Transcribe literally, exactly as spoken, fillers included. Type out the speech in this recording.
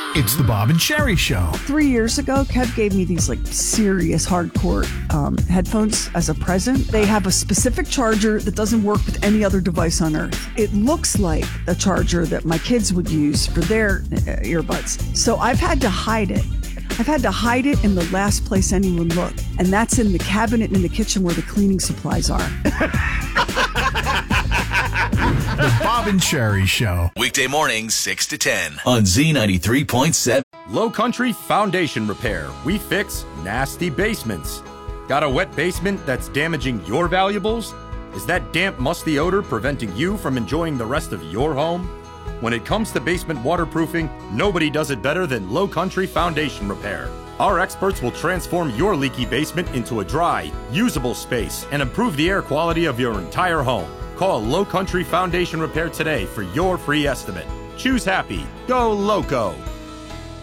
It's the Bob and Sherry Show. Three years ago, Kev gave me these like serious hardcore um, headphones as a present. They have a specific charger that doesn't work with any other device on earth. It looks like a charger that my kids would use for their uh, earbuds. So I've had to hide it. I've had to hide it in the last place anyone looked, and that's in the cabinet in the kitchen where the cleaning supplies are. The Bob and Sherry Show. Weekday mornings, six to ten on Z ninety-three point seven. Low Country Foundation Repair. We fix nasty basements. Got a wet basement that's damaging your valuables? Is that damp, musty odor preventing you from enjoying the rest of your home? When it comes to basement waterproofing, nobody does it better than Low Country Foundation Repair. Our experts will transform your leaky basement into a dry, usable space and improve the air quality of your entire home. Call Low Country Foundation Repair today for your free estimate. Choose happy. Go Loco.